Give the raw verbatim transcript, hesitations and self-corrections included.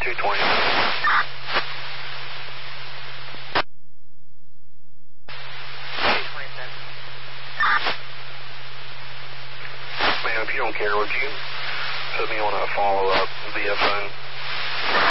two twenty. Ma'am, if you don't care, would you put me on a follow-up via phone?